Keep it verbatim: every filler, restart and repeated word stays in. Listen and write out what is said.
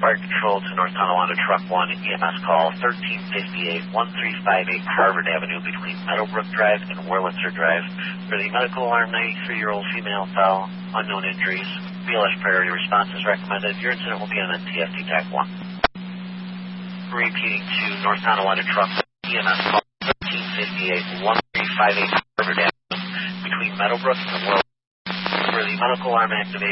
Fire Control to North Tonawanda Truck one, E M S call thirteen fifty-eight, thirteen fifty-eight Harvard Avenue between Meadowbrook Drive and Wurlitzer Drive. For the medical alarm, ninety-three-year-old female fell, unknown injuries. B L S priority response is recommended. Your incident will be on T F T TAC one. Repeating to North Tonawanda Truck, E M S call thirteen fifty-eight, thirteen fifty-eight Harvard Avenue between Meadowbrook and Wurlitzer. For the medical alarm activation,